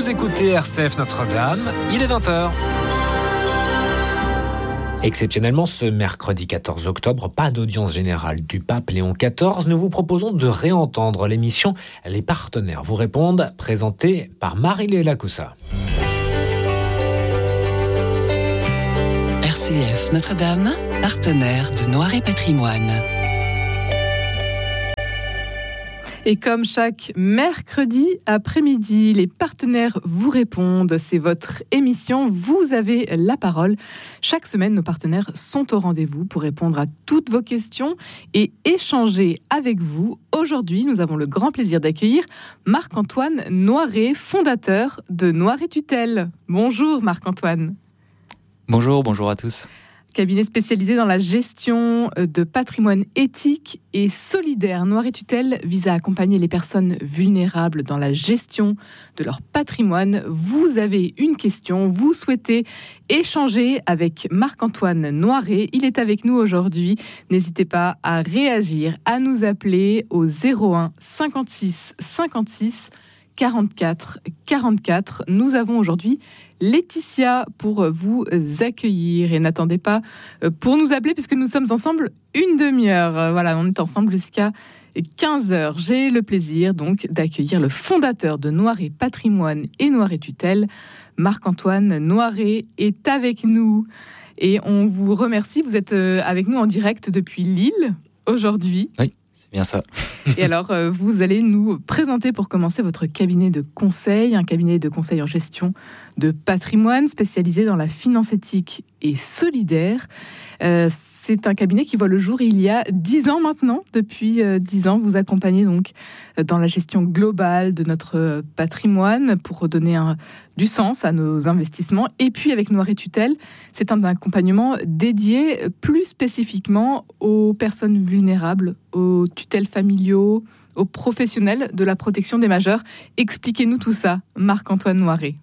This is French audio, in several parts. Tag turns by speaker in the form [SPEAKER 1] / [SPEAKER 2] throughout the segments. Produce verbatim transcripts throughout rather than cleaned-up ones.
[SPEAKER 1] Vous écoutez R C F Notre-Dame, il est vingt heures. Exceptionnellement, ce mercredi quatorze octobre, pas d'audience générale du pape Léon quatorze. Nous vous proposons de réentendre l'émission Les partenaires vous répondent, présentée par Marie-Léla Coussa.
[SPEAKER 2] R C F Notre-Dame, partenaire de Noiret Patrimoine.
[SPEAKER 3] Et comme chaque mercredi après-midi, les partenaires vous répondent. C'est votre émission, vous avez la parole. Chaque semaine, nos partenaires sont au rendez-vous pour répondre à toutes vos questions et échanger avec vous. Aujourd'hui, nous avons le grand plaisir d'accueillir Marc-Antoine Noiret, fondateur de Noiret Tutelle. Bonjour Marc-Antoine.
[SPEAKER 4] Bonjour, bonjour à tous.
[SPEAKER 3] Cabinet spécialisé dans la gestion de patrimoine éthique et solidaire. Noiret Tutelle vise à accompagner les personnes vulnérables dans la gestion de leur patrimoine. Vous avez une question, vous souhaitez échanger avec Marc-Antoine Noiret. Il est avec nous aujourd'hui. N'hésitez pas à réagir, à nous appeler au zéro un cinquante-six cinquante-six quarante-quatre quarante-quatre. Nous avons aujourd'hui Laetitia pour vous accueillir. Et n'attendez pas pour nous appeler puisque nous sommes ensemble une demi-heure. Voilà, on est ensemble jusqu'à quinze heures. J'ai le plaisir donc d'accueillir le fondateur de Noiret Patrimoine et Noiret Tutelle. Marc-Antoine Noiret est avec nous et on vous remercie. Vous êtes avec nous en direct depuis Lille aujourd'hui.
[SPEAKER 4] Oui. C'est bien ça.
[SPEAKER 3] Et alors, euh, vous allez nous présenter pour commencer votre cabinet de conseil, un cabinet de conseil en gestion de patrimoine spécialisé dans la finance éthique et solidaire. Euh, c'est un cabinet qui voit le jour il y a dix ans maintenant. Depuis euh, dix ans, vous accompagnez donc dans la gestion globale de notre patrimoine pour redonner un, du sens à nos investissements. Et puis avec Noiret Tutelle, c'est un accompagnement dédié plus spécifiquement aux personnes vulnérables, aux tutelles familiaux, aux professionnels de la protection des majeurs. Expliquez-nous tout ça, Marc-Antoine Noiret.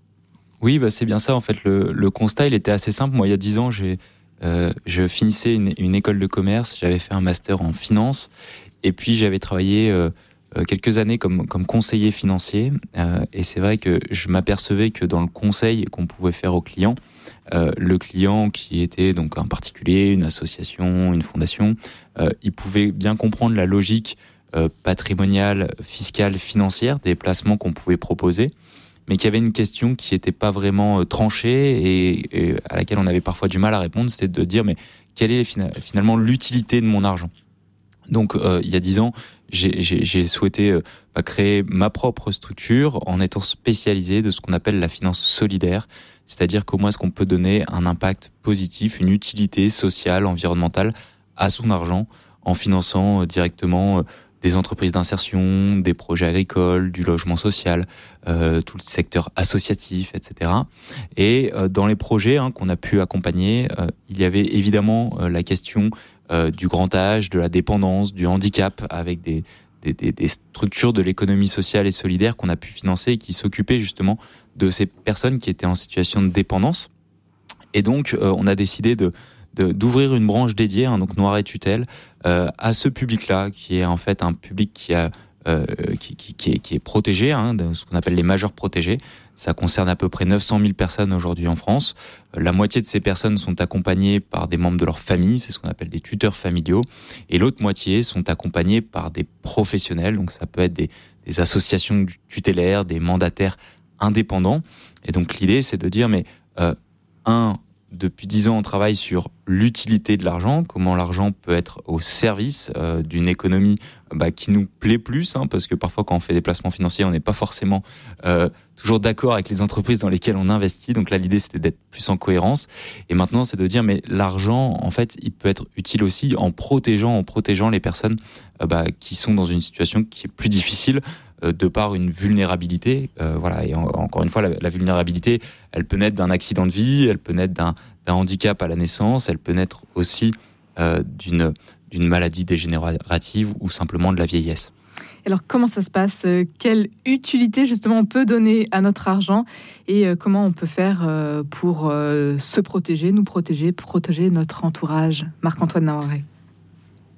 [SPEAKER 4] Oui, bah c'est bien ça. En fait, le, le constat, il était assez simple. Moi, il y a dix ans, j'ai, euh, je finissais une, une école de commerce. J'avais fait un master en finance. Et puis, j'avais travaillé euh, quelques années comme, comme conseiller financier. Euh, et c'est vrai que je m'apercevais que dans le conseil qu'on pouvait faire aux clients, euh, le client qui était donc un particulier, une association, une fondation, euh, il pouvait bien comprendre la logique euh, patrimoniale, fiscale, financière des placements qu'on pouvait proposer, mais qu'il y avait une question qui n'était pas vraiment euh, tranchée et, et à laquelle on avait parfois du mal à répondre, c'était de dire mais quelle est finalement l'utilité de mon argent ? Donc euh, il y a dix ans, j'ai, j'ai, j'ai souhaité euh, bah, créer ma propre structure en étant spécialisé de ce qu'on appelle la finance solidaire, c'est-à-dire comment est-ce qu'on peut donner un impact positif, une utilité sociale, environnementale à son argent en finançant euh, directement euh, des entreprises d'insertion, des projets agricoles, du logement social, euh, tout le secteur associatif, et cetera. Et euh, dans les projets hein, qu'on a pu accompagner, euh, il y avait évidemment euh, la question euh, du grand âge, de la dépendance, du handicap, avec des, des, des, des structures de l'économie sociale et solidaire qu'on a pu financer et qui s'occupaient justement de ces personnes qui étaient en situation de dépendance. Et donc, euh, on a décidé de De, d'ouvrir une branche dédiée, hein, donc Noiret Tutelle, euh, à ce public-là, qui est en fait un public qui a euh, qui, qui, qui, est, qui est protégé, hein, de ce qu'on appelle les majeurs protégés. Ça concerne à peu près neuf cent mille personnes aujourd'hui en France. La moitié de ces personnes sont accompagnées par des membres de leur famille, c'est ce qu'on appelle des tuteurs familiaux, et l'autre moitié sont accompagnées par des professionnels, donc ça peut être des, des associations tutélaires, des mandataires indépendants. Et donc l'idée, c'est de dire, mais euh, un, depuis dix ans, on travaille sur l'utilité de l'argent, comment l'argent peut être au service euh, d'une économie bah, qui nous plaît plus, hein, parce que parfois quand on fait des placements financiers, on n'est pas forcément euh, toujours d'accord avec les entreprises dans lesquelles on investit. Donc là, l'idée, c'était d'être plus en cohérence. Et maintenant, c'est de dire, mais l'argent, en fait, il peut être utile aussi en protégeant, en protégeant les personnes euh, bah, qui sont dans une situation qui est plus difficile, de par une vulnérabilité, euh, voilà. Et en, encore une fois, la, la vulnérabilité, elle peut naître d'un accident de vie, elle peut naître d'un, d'un handicap à la naissance, elle peut naître aussi euh, d'une, d'une maladie dégénérative ou simplement de la vieillesse.
[SPEAKER 3] Alors, comment ça se passe ? Quelle utilité, justement, on peut donner à notre argent et euh, comment on peut faire euh, pour euh, se protéger, nous protéger, protéger notre entourage ? Marc-Antoine Noiret.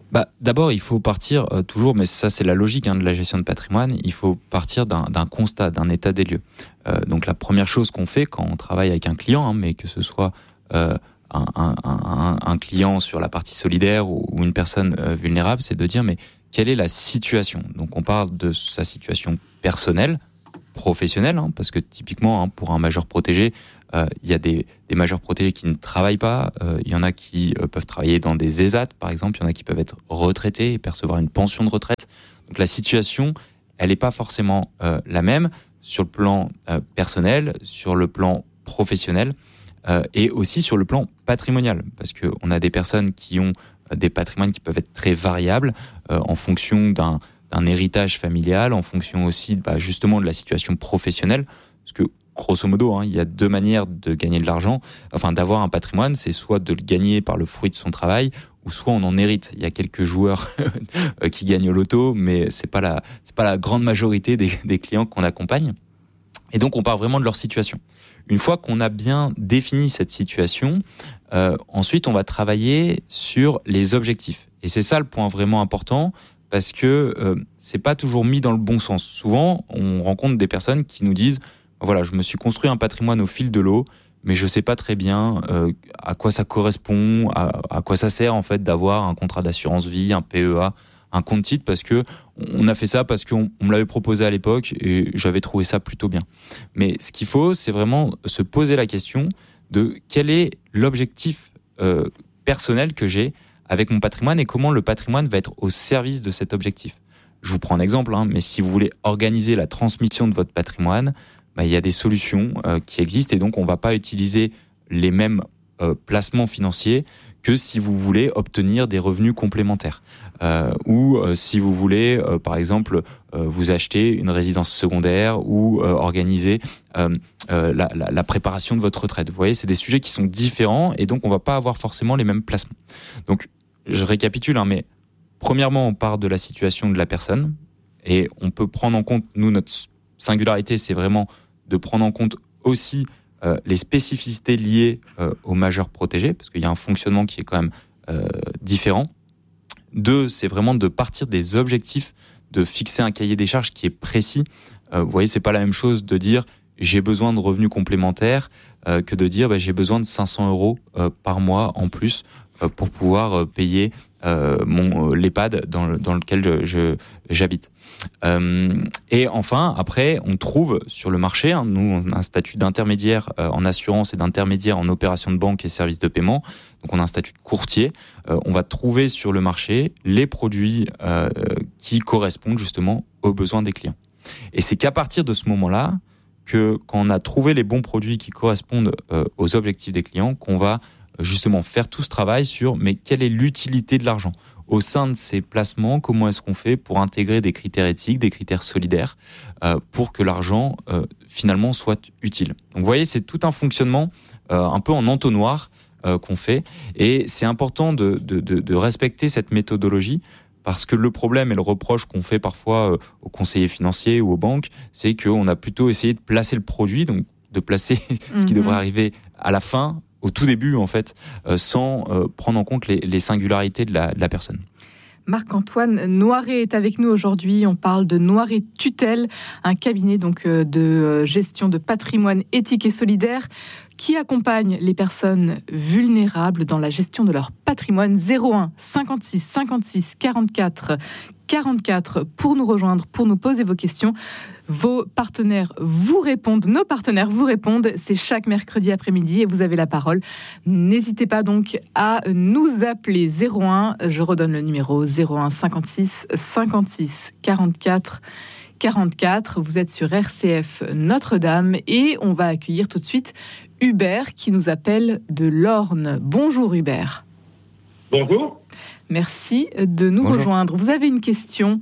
[SPEAKER 4] Bah, d'abord, il faut partir euh, toujours, mais ça c'est la logique hein, de la gestion de patrimoine, il faut partir d'un, d'un constat, d'un état des lieux. Euh, donc la première chose qu'on fait quand on travaille avec un client, hein, mais que ce soit euh, un, un, un, un client sur la partie solidaire ou, ou une personne euh, vulnérable, c'est de dire mais quelle est la situation ? Donc on parle de sa situation personnelle, professionnelle, hein, parce que typiquement hein, pour un majeur protégé, Euh, il y a des, des majeurs protégés qui ne travaillent pas. Euh, il y en a qui euh, peuvent travailler dans des ESAT, par exemple. Il y en a qui peuvent être retraités et percevoir une pension de retraite. Donc la situation, elle n'est pas forcément euh, la même sur le plan euh, personnel, sur le plan professionnel euh, et aussi sur le plan patrimonial. Parce qu'on a des personnes qui ont des patrimoines qui peuvent être très variables euh, en fonction d'un, d'un héritage familial, en fonction aussi bah, justement de la situation professionnelle. Parce que grosso modo, hein, il y a deux manières de gagner de l'argent, enfin d'avoir un patrimoine, c'est soit de le gagner par le fruit de son travail, ou soit on en hérite. Il y a quelques joueurs qui gagnent au loto, mais c'est pas la, c'est pas la grande majorité des, des clients qu'on accompagne. Et donc on part vraiment de leur situation. Une fois qu'on a bien défini cette situation, euh, ensuite on va travailler sur les objectifs. Et c'est ça le point vraiment important, parce que euh, c'est pas toujours mis dans le bon sens. Souvent, on rencontre des personnes qui nous disent voilà, je me suis construit un patrimoine au fil de l'eau, mais je sais pas très bien euh, à quoi ça correspond, à, à quoi ça sert en fait d'avoir un contrat d'assurance vie, un P E A, un compte titre, parce que on a fait ça parce qu'on on me l'avait proposé à l'époque et j'avais trouvé ça plutôt bien. Mais ce qu'il faut, c'est vraiment se poser la question de quel est l'objectif euh, personnel que j'ai avec mon patrimoine et comment le patrimoine va être au service de cet objectif. Je vous prends un exemple, hein, mais si vous voulez organiser la transmission de votre patrimoine, bah, il y a des solutions euh, qui existent et donc on ne va pas utiliser les mêmes euh, placements financiers que si vous voulez obtenir des revenus complémentaires. Euh, ou euh, si vous voulez, euh, par exemple, euh, vous acheter une résidence secondaire ou euh, organiser euh, euh, la, la, la préparation de votre retraite. Vous voyez, c'est des sujets qui sont différents et donc on ne va pas avoir forcément les mêmes placements. Donc, je récapitule, hein, mais premièrement, on part de la situation de la personne et on peut prendre en compte, nous, notre singularité, c'est vraiment de prendre en compte aussi euh, les spécificités liées euh, aux majeurs protégés, parce qu'il y a un fonctionnement qui est quand même euh, différent. Deux, c'est vraiment de partir des objectifs, de fixer un cahier des charges qui est précis. Euh, vous voyez, c'est pas la même chose de dire j'ai besoin de revenus complémentaires euh, que de dire bah, j'ai besoin de cinq cents euros euh, par mois en plus euh, pour pouvoir euh, payer euh, mon euh, l'EHPAD dans, le, dans lequel je, je, j'habite. Euh, et enfin, après, on trouve sur le marché, hein, nous on a un statut d'intermédiaire euh, en assurance et d'intermédiaire en opération de banque et services de paiement, donc on a un statut de courtier, euh, on va trouver sur le marché les produits euh, qui correspondent justement aux besoins des clients. Et c'est qu'à partir de ce moment-là, que quand on a trouvé les bons produits qui correspondent euh, aux objectifs des clients, qu'on va justement faire tout ce travail sur mais quelle est l'utilité de l'argent au sein de ces placements, comment est-ce qu'on fait pour intégrer des critères éthiques, des critères solidaires euh, pour que l'argent euh, finalement soit utile. Donc vous voyez, c'est tout un fonctionnement euh, un peu en entonnoir euh, qu'on fait et c'est important de, de, de, de respecter cette méthodologie parce que le problème et le reproche qu'on fait parfois euh, aux conseillers financiers ou aux banques, c'est qu'on a plutôt essayé de placer le produit, donc de placer mm-hmm. ce qui devrait arriver à la fin, au tout début en fait, euh, sans euh, prendre en compte les, les singularités de la, de la personne.
[SPEAKER 3] Marc-Antoine Noiret est avec nous aujourd'hui. On parle de Noiret Tutelle, un cabinet donc de gestion de patrimoine éthique et solidaire qui accompagne les personnes vulnérables dans la gestion de leur patrimoine. Zéro un cinquante-six cinquante-six quarante-quatre quarante-quatre pour nous rejoindre, pour nous poser vos questions. Vos partenaires vous répondent, nos partenaires vous répondent, c'est chaque mercredi après-midi et vous avez la parole. N'hésitez pas donc à nous appeler zéro un, je redonne le numéro zéro un cinquante-six cinquante-six quarante-quatre quarante-quatre. Vous êtes sur R C F Notre-Dame et on va accueillir tout de suite Hubert qui nous appelle de l'Orne. Bonjour Hubert.
[SPEAKER 5] Bonjour.
[SPEAKER 3] Merci de nous Bonjour. rejoindre. Vous avez une question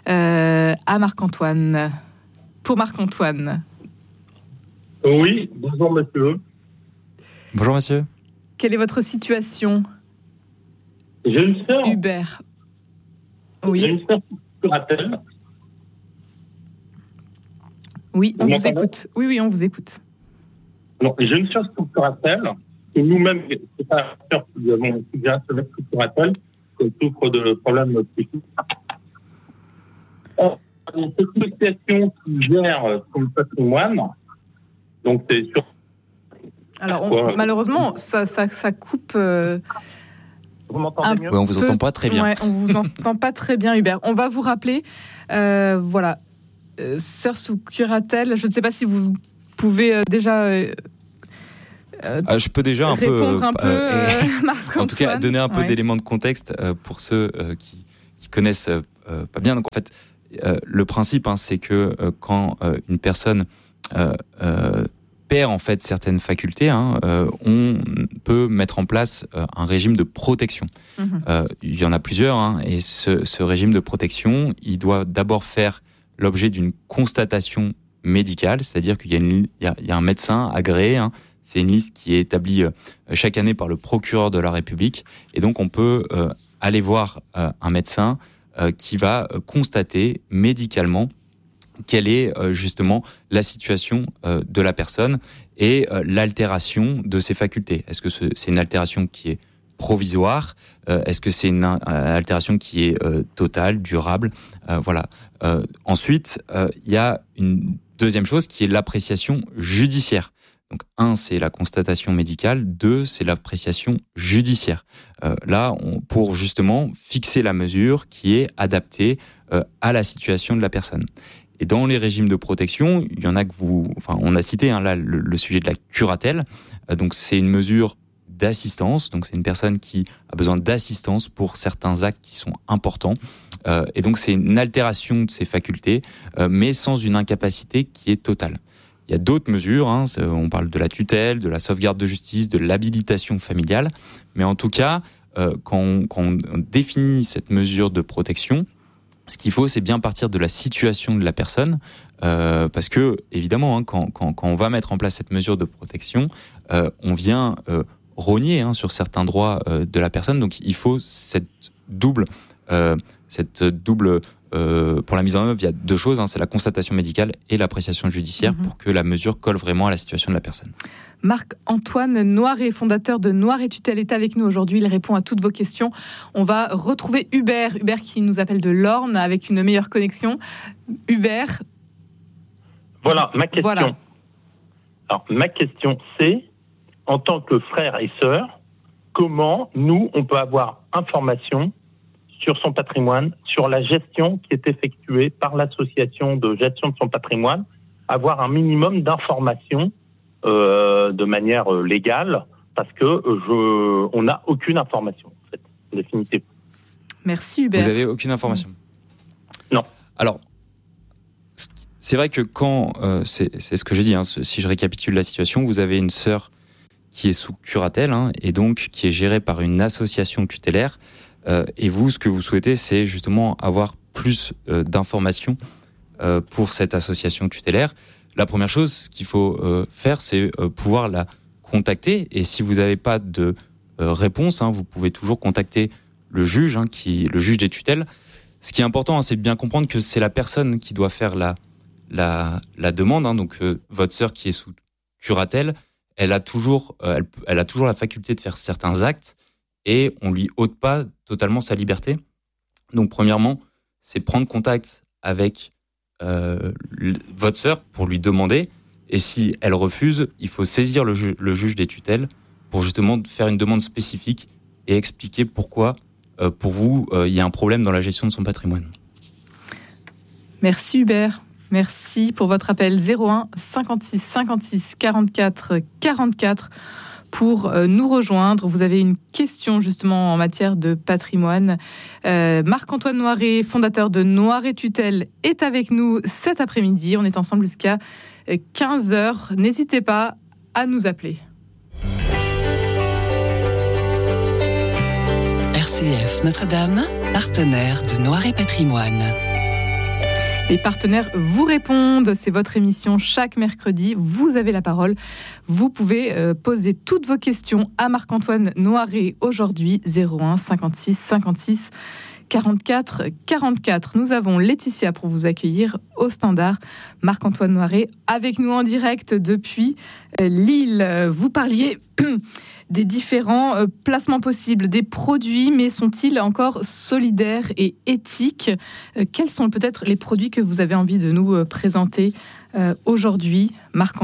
[SPEAKER 3] euh, à Marc-Antoine. Pour Marc-Antoine.
[SPEAKER 5] Oui, bonjour monsieur.
[SPEAKER 4] Bonjour monsieur.
[SPEAKER 3] Quelle est votre situation ?
[SPEAKER 5] J'ai une sœur.
[SPEAKER 3] Hubert. Oui.
[SPEAKER 5] J'ai une sœur sous curatelle.
[SPEAKER 3] Oui, on vous, vous écoute. Oui, oui, on vous écoute.
[SPEAKER 5] Non, j'ai une sœur sous curatelle. Et nous-mêmes, c'est pas la sœur qui avons bien sous curatelle, souffre de problèmes psychiques. Cette association qui gère son patrimoine, donc c'est sur.
[SPEAKER 3] Alors, on, ouais. malheureusement, ça, ça, ça coupe. Euh,
[SPEAKER 5] vous m'entendez mieux ?
[SPEAKER 4] Oui, on vous entend pas très bien.
[SPEAKER 3] Ouais, on vous entend pas très bien, Hubert. On va vous rappeler. Euh, voilà, euh, sœur sous curatelle. Je ne sais pas si vous pouvez euh, déjà. Euh,
[SPEAKER 4] Euh, je peux déjà un
[SPEAKER 3] répondre
[SPEAKER 4] peu,
[SPEAKER 3] un peu
[SPEAKER 4] euh,
[SPEAKER 3] euh,
[SPEAKER 4] en tout cas donner un peu
[SPEAKER 3] ouais.
[SPEAKER 4] d'éléments de contexte euh, pour ceux euh, qui, qui connaissent euh, pas bien. Donc en fait, euh, le principe, hein, c'est que euh, quand euh, une personne euh, euh, perd en fait certaines facultés, hein, euh, on peut mettre en place euh, un régime de protection. Mmh. Euh, il y en a plusieurs, hein, et ce, ce régime de protection, il doit d'abord faire l'objet d'une constatation médicale, c'est-à-dire qu'il y a, une, il y a, il y a un médecin agréé. Hein, c'est une liste qui est établie euh, chaque année par le procureur de la République, et donc on peut euh, aller voir euh, un médecin euh, qui va euh, constater médicalement quelle est euh, justement la situation euh, de la personne et euh, l'altération de ses facultés. Est-ce que ce, c'est une altération qui est provisoire ? euh, Est-ce que c'est une euh, altération qui est euh, totale, durable ? euh, Voilà. Euh, ensuite, il euh, y a une deuxième chose qui est l'appréciation judiciaire. Donc, un, c'est la constatation médicale. Deux, c'est l'appréciation judiciaire. Euh, là, on, pour justement fixer la mesure qui est adaptée euh, à la situation de la personne. Et dans les régimes de protection, il y en a que vous, enfin, on a cité hein, là le, le sujet de la curatelle. Euh, donc, c'est une mesure d'assistance. Donc, c'est une personne qui a besoin d'assistance pour certains actes qui sont importants. Euh, et donc, c'est une altération de ses facultés, euh, mais sans une incapacité qui est totale. Il y a d'autres mesures, hein, on parle de la tutelle, de la sauvegarde de justice, de l'habilitation familiale, mais en tout cas, euh, quand, on, quand on définit cette mesure de protection, ce qu'il faut, c'est bien partir de la situation de la personne, euh, parce que, évidemment, hein, quand, quand, quand on va mettre en place cette mesure de protection, euh, on vient euh, rogner hein, sur certains droits euh, de la personne, donc il faut cette double... Euh, cette double Euh, pour la mise en œuvre, il y a deux choses, hein, c'est la constatation médicale et l'appréciation judiciaire mmh. pour que la mesure colle vraiment à la situation de la personne.
[SPEAKER 3] Marc-Antoine Noiret, fondateur de Noiret Tutelle, est avec nous aujourd'hui. Il répond à toutes vos questions. On va retrouver Hubert, Hubert qui nous appelle de l'Orne avec une meilleure connexion. Hubert.
[SPEAKER 5] Voilà, ma question. Voilà. Alors, ma question, c'est, en tant que frère et sœur, comment nous, on peut avoir information sur son patrimoine, sur la gestion qui est effectuée par l'association de gestion de son patrimoine, avoir un minimum d'informations euh, de manière légale, parce que je, on n'a aucune information, en fait, en définitive.
[SPEAKER 3] Merci Hubert.
[SPEAKER 4] Vous n'avez aucune information ?
[SPEAKER 5] Non.
[SPEAKER 4] Alors, c'est vrai que quand, euh, c'est, c'est ce que j'ai dit, hein, si je récapitule la situation, vous avez une sœur qui est sous curatelle, hein, et donc qui est gérée par une association tutélaire. Euh, et vous, ce que vous souhaitez, c'est justement avoir plus euh, d'informations euh, pour cette association tutélaire. La première chose qu'il faut euh, faire, c'est euh, pouvoir la contacter. Et si vous n'avez pas de euh, réponse, hein, vous pouvez toujours contacter le juge, hein, qui, le juge des tutelles. Ce qui est important, hein, c'est de bien comprendre que c'est la personne qui doit faire la, la, la demande. Hein, donc, euh, votre sœur qui est sous curatelle, elle a toujours, euh, elle, elle a toujours la faculté de faire certains actes. Et on lui ôte pas totalement sa liberté. Donc, premièrement, c'est prendre contact avec euh, le, votre sœur pour lui demander. Et si elle refuse, il faut saisir le, ju- le juge des tutelles pour justement faire une demande spécifique et expliquer pourquoi, euh, pour vous, euh, il y a un problème dans la gestion de son patrimoine.
[SPEAKER 3] Merci Hubert. Merci pour votre appel zéro un cinquante-six cinquante-six quarante-quatre quarante-quatre. Pour nous rejoindre, vous avez une question justement en matière de patrimoine. Euh, Marc-Antoine Noiret, fondateur de Noiret Tutelle, est avec nous cet après-midi. On est ensemble jusqu'à quinze heures. N'hésitez pas à nous appeler.
[SPEAKER 2] R C F Notre-Dame, partenaire de Noiret Patrimoine.
[SPEAKER 3] Les partenaires vous répondent, c'est votre émission chaque mercredi, vous avez la parole. Vous pouvez euh, poser toutes vos questions à Marc-Antoine Noiret aujourd'hui, zéro un cinquante-six cinquante-six quarante-quatre quarante-quatre. Nous avons Laetitia pour vous accueillir au standard. Marc-Antoine Noiret avec nous en direct depuis Lille. Vous parliez des différents placements possibles, des produits, mais sont-ils encore solidaires et éthiques ? Quels sont peut-être les produits que vous avez envie de nous présenter aujourd'hui, Marc-Antoine ?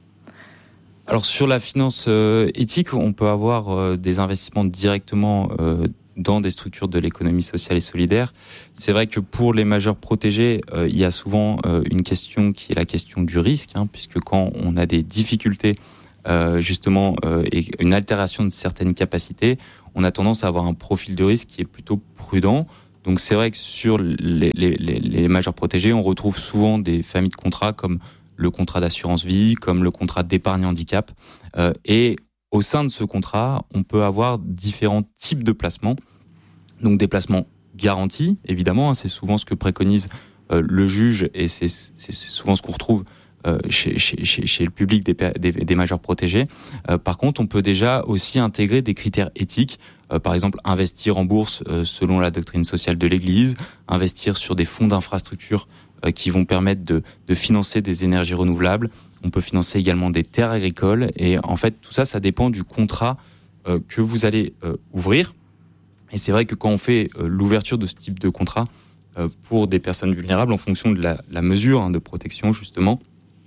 [SPEAKER 4] Alors sur la finance euh, éthique, on peut avoir euh, des investissements directement euh, dans des structures de l'économie sociale et solidaire. C'est vrai que pour les majeurs protégés, euh, il y a souvent euh, une question qui est la question du risque, hein, puisque quand on a des difficultés euh, justement euh, et une altération de certaines capacités, on a tendance à avoir un profil de risque qui est plutôt prudent. Donc c'est vrai que sur les, les, les, les majeurs protégés, on retrouve souvent des familles de contrats comme le contrat d'assurance vie, comme le contrat d'épargne handicap. Euh, et au sein de ce contrat, on peut avoir différents types de placements. Donc des placements garantis, évidemment, hein, c'est souvent ce que préconise euh, le juge et c'est, c'est, c'est souvent ce qu'on retrouve euh, chez, chez, chez, chez le public des, des, des majeurs protégés. Euh, par contre, on peut déjà aussi intégrer des critères éthiques. Euh, par exemple, investir en bourse euh, selon la doctrine sociale de l'Église, investir sur des fonds d'infrastructure qui vont permettre de, de financer des énergies renouvelables. On peut financer également des terres agricoles. Et en fait, tout ça, ça dépend du contrat euh, que vous allez euh, ouvrir. Et c'est vrai que quand on fait euh, l'ouverture de ce type de contrat euh, pour des personnes vulnérables, en fonction de la, la mesure hein, de protection, justement,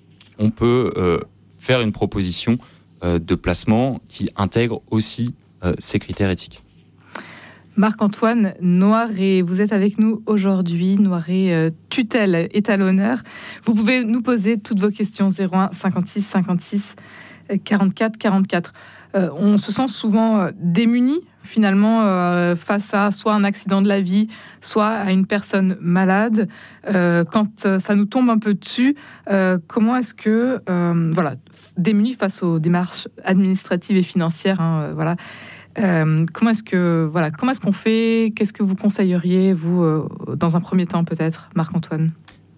[SPEAKER 4] on peut euh, faire une proposition euh, de placement qui intègre aussi euh, ces critères éthiques.
[SPEAKER 3] Marc-Antoine Noiret, vous êtes avec nous aujourd'hui. Noiret euh, Tutelle est à l'honneur. Vous pouvez nous poser toutes vos questions zéro un cinquante-six cinquante-six quarante-quatre quarante-quatre. Euh, on se sent souvent euh, démuni finalement euh, face à soit un accident de la vie, soit à une personne malade. Euh, quand euh, ça nous tombe un peu dessus, euh, comment est-ce que euh, voilà, démuni face aux démarches administratives et financières, hein, euh, voilà. Euh, comment est-ce que voilà, comment est-ce qu'on fait ? Qu'est-ce que vous conseilleriez, vous, euh, dans un premier temps, peut-être, Marc-Antoine ?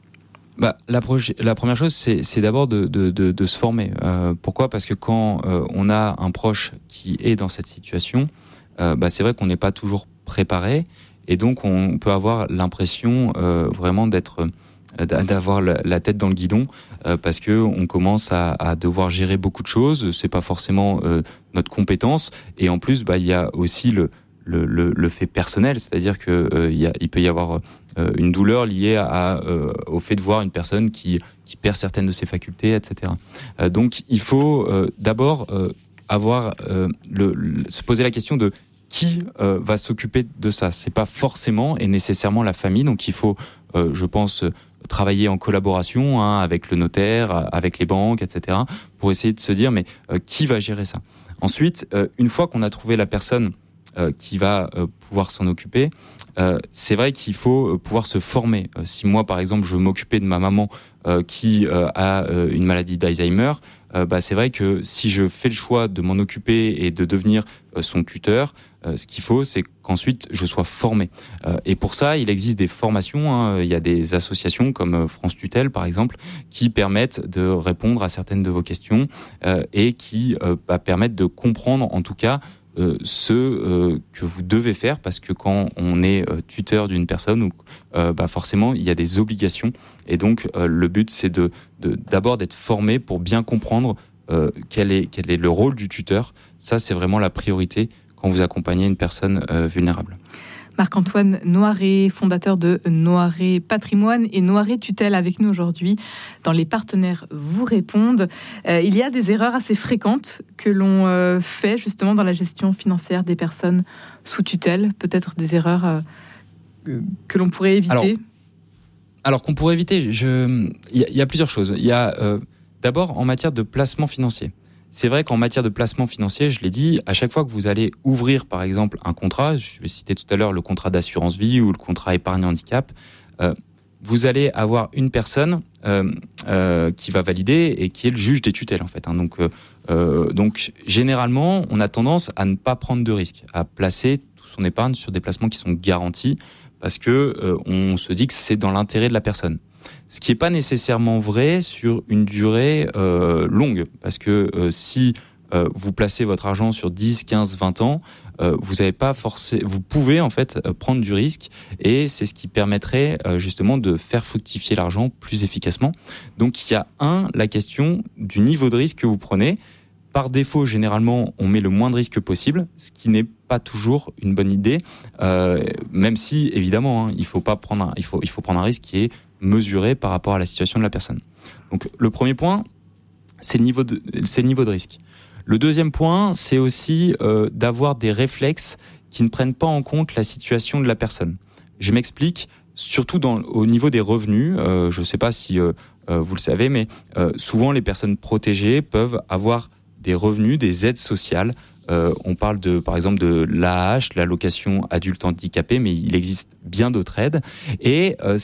[SPEAKER 4] Bah, la, proje- la première chose, c'est, c'est d'abord de, de, de, de se former. Euh, pourquoi ? Parce que quand euh, on a un proche qui est dans cette situation, euh, bah, c'est vrai qu'on n'est pas toujours préparé, et donc on peut avoir l'impression euh, vraiment d'être d'avoir la tête dans le guidon euh, parce que on commence à, à devoir gérer beaucoup de choses. C'est pas forcément euh, notre compétence, et en plus, bah, il y a aussi le le, le, le fait personnel, c'est-à-dire que euh, il, y a, il peut y avoir euh, une douleur liée à, euh, au fait de voir une personne qui qui perd certaines de ses facultés, et cetera. Euh, donc, il faut euh, d'abord euh, avoir euh, le, le, se poser la question de qui euh, va s'occuper de ça. C'est pas forcément et nécessairement la famille, donc il faut, euh, je pense, travailler en collaboration hein, avec le notaire, avec les banques, et cetera, pour essayer de se dire mais euh, qui va gérer ça. Ensuite, euh, une fois qu'on a trouvé la personne euh, qui va euh, pouvoir s'en occuper, euh, c'est vrai qu'il faut pouvoir se former. Euh, si moi, par exemple, je veux m'occuper de ma maman euh, qui euh, a euh, une maladie d'Alzheimer, euh, bah, c'est vrai que si je fais le choix de m'en occuper et de devenir euh, son tuteur, euh, ce qu'il faut, c'est qu'ensuite je sois formé. Euh, et pour ça, il existe des formations. Hein. Il y a des associations comme France Tutelle, par exemple, qui permettent de répondre à certaines de vos questions euh, et qui euh, bah, permettent de comprendre, en tout cas, Euh, ce euh, que vous devez faire, parce que quand on est euh, tuteur d'une personne, ou, euh, bah forcément il y a des obligations, et donc euh, le but c'est de, de d'abord d'être formé pour bien comprendre euh, quel est quel est le rôle du tuteur. Ça, c'est vraiment la priorité quand vous accompagnez une personne euh, vulnérable.
[SPEAKER 3] Marc-Antoine Noiret, fondateur de Noiret Patrimoine et Noiret Tutelle, avec nous aujourd'hui dans Les Partenaires vous répondent. Euh, il y a des erreurs assez fréquentes que l'on euh, fait justement dans la gestion financière des personnes sous tutelle, peut-être des erreurs euh, que l'on pourrait éviter.
[SPEAKER 4] Alors, alors qu'on pourrait éviter, je... il, y a, il y a plusieurs choses. Il y a euh, d'abord en matière de placement financier. C'est vrai qu'en matière de placement financier, je l'ai dit, à chaque fois que vous allez ouvrir, par exemple, un contrat, je vais citer tout à l'heure le contrat d'assurance vie ou le contrat épargne handicap, euh, vous allez avoir une personne euh, euh, qui va valider et qui est le juge des tutelles, en fait. Hein. Donc, euh, euh, donc, généralement, on a tendance à ne pas prendre de risques, à placer toute son épargne sur des placements qui sont garantis, parce que euh, on se dit que c'est dans l'intérêt de la personne. Ce qui n'est pas nécessairement vrai sur une durée euh, longue, parce que euh, si euh, vous placez votre argent sur dix, quinze, vingt ans, euh, vous avez pas forcé, vous pouvez en fait prendre du risque et c'est ce qui permettrait euh, justement de faire fructifier l'argent plus efficacement. Donc il y a un, la question du niveau de risque que vous prenez. Par défaut, généralement, on met le moins de risque possible, ce qui n'est pas toujours une bonne idée, euh, même si, évidemment, hein, il faut pas prendre un, il faut, il faut prendre un risque qui est mesuré par rapport à la situation de la personne. Donc, le premier point, c'est le niveau de, c'est le niveau de risque. Le deuxième point, c'est aussi euh, d'avoir des réflexes qui ne prennent pas en compte la situation de la personne. Je m'explique, surtout dans, au niveau des revenus, euh, je ne sais pas si euh, euh, vous le savez, mais euh, souvent les personnes protégées peuvent avoir des revenus, des aides sociales. Euh, on parle de, par exemple, de l'A A H, l'allocation adulte handicapé, mais il existe bien d'autres aides. Et euh,